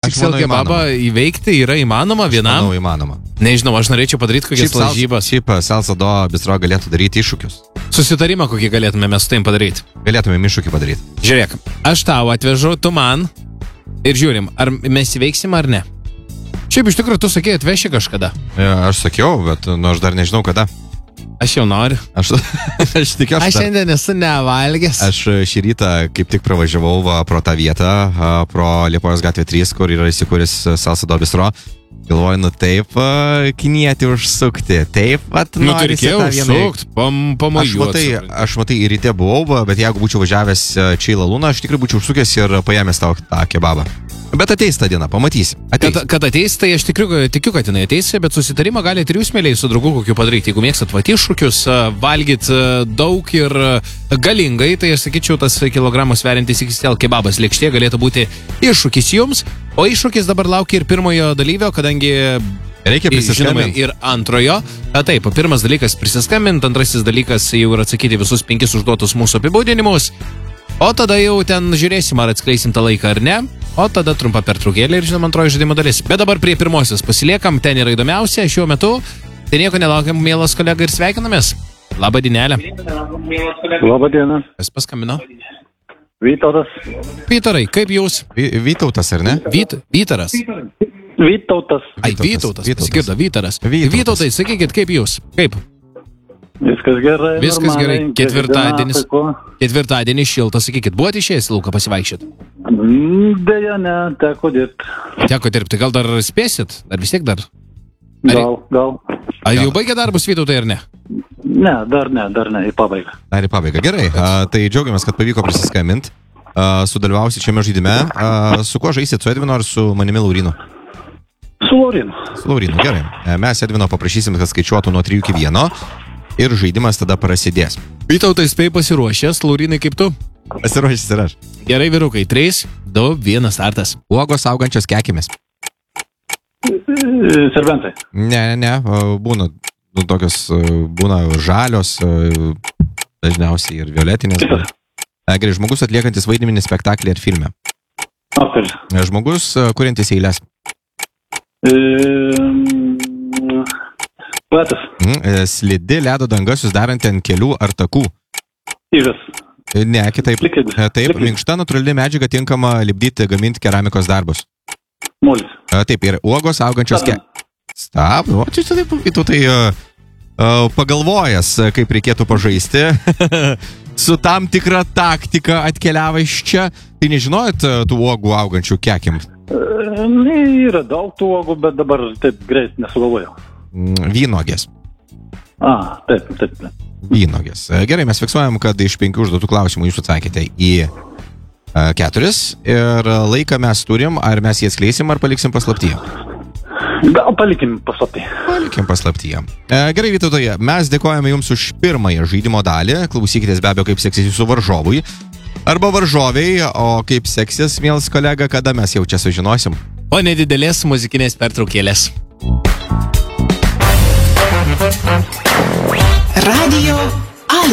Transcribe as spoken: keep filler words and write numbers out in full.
iks el kebabą įveikti yra įmanoma vienam? Manau, įmanoma. Nežinau, aš norėčiau padaryti kokias lažybas. Šiaip Salsado bistro galėtų daryti iššūkius. Susitarimą kokį galėtume mes su taim padaryti? Galėtume iššūkį padaryti. Žiūrėk, aš tau atvežu, tu man ir žiūrim, ar mes įveiksim ar ne. Šiaip iš tikrųjų tu sakei atveši kažkada. Ja, aš sakiau, bet nu, aš dar nežinau kada. Aš jau noriu. Aš, aš tikiu, aš, aš šiandien esu nevalgęs. Aš šį rytą kaip tik pravažiavau va, pro tą vietą, pro Liepojos gatvė trys, kur yra įsikūręs Salsado bistro. Galvoju, nu taip, kinietį užsukti. Taip, vat, nu, tai reikėjo užsukti, pamajuoti. Aš, aš matai, ir ryte buvau, bet jeigu būčiau važiavęs čia į Lalūną, aš tikrai būčiau užsukęs ir paėmęs tau tą kebabą. Bet ateis tą dieną, pamatysi. Ateis. Kad, kad ateis, tai aš tikriu, tikiu, kad jinai ateis, bet susitarimą galite ir jūs, mėliai, su draugu kokiu padaryti. Jeigu mėgstat vat iššūkius, valgyt daug ir galingai, tai aš sakyčiau, tas kilogramus sveriantis iks el kebabas lėkštė galėtų būti iššūkis jums, o iššūkis dabar laukia ir pirmojo dalyvio, kadangi reikia prisiskambinti. Ir antrojo. A, taip, pirmas dalykas prisiskambinti, antrasis dalykas jau ir atsakyti visus penkis užduotus mūsų apibūdinimus, o tada jau ten žiūrėsim, ar atskleisim tą laiką ar ne. O tada trumpa pertraukėlė ir, žinoma, antroji žaidimo dalis. Bet dabar prie pirmosios pasiliekam, ten yra įdomiausia šiuo metu. Tai nieko nelaukiam, mielas kolega, ir sveikinamės. Labą dienelę. Labą dieną. Kas paskambino? Vytautas. Vytarai, kaip jūs? Vy, Vytautas, ar ne? Vyt, Vytaras. Vytautas. Ai, Vytautas, pasigirdo, Vytaras. Vytautas. Vytautai, sakykit, kaip jūs? Kaip? Viskas gerai. Viskas gerai. Ketvirtadienis. Diena, Ketvirtadienis šiltas, sakykit, buvote išėjęs į lauką pasivaikščioti? Deja, ne, teko dirbti. Teko dirbti, gal dar spėsit? Ar vis tiek dar? Ar, Gal, gal. ar jau baigė darbus Vytautai ar ne? Ne, dar ne, dar ne, į pabaigą. Dar į pabaigą. Gerai, a, tai džiaugiamės, kad pavyko prisiskambinti. Sudalyvausi šiame žaidime. A, su kuo žaisit, su Edvinu ar su manimi Laurinu? Su Laurinu. Su Laurinu, gerai. A, mes Edvino paprašysim, kad skaičiuotų nuo trijų iki vieno ir žaidimas tada prasidės. Vytautai, spėjai pasiruošęs, Laurinai, kaip tu? Pasiruošęs ir aš. Gerai, vyrukai, trys, du, vienas startas. Uogos augančios kekimis. Serbentai. Ne, ne, ne, būna, nu, tokios, būna žalios, dažniausiai ir violetinės. Gerai, žmogus atliekantis vaidmenį spektaklį ar filme. Aktorius. Žmogus kuriantis eilės. Poetas. Slidi ledo danga susidaranti ant kelių ar takų. Įžas. Ne, kitaip. Likid. Taip, Likid. minkšta natūrali medžiaga tinkama lipdyti, gaminti keramikos darbus. Molis. Taip, ir uogos augančios ke... Stop, o čia taip, tu tai uh, uh, pagalvojęs, kaip reikėtų pažaisti. Su tam tikra taktika atkeliava iš čia. Tai nežinojot uh, tų uogų augančių kekim? Ne, yra daug tų uogų, bet dabar taip greit nesugalvojau. Vynogės. A, taip, taip, taip. Vynogės. Gerai, mes fiksuojam, kad iš penkių užduotų klausimų jūs atsakėte į uh, keturis. Ir laiką mes turim, ar mes jį atskleisim, ar paliksim paslaptyje? Gal palikim paslaptyje. Palikim paslaptyje. E, gerai, Vytautai, mes dėkojame jums už pirmąją žaidimo dalį. Klausykitės be abejo, kaip seksis jūsų varžovui. Arba varžoviai, o kaip seksis, mielas kolega, kada mes jau čia sužinosim? O nedidelės muzikinės pertraukėlės. Radio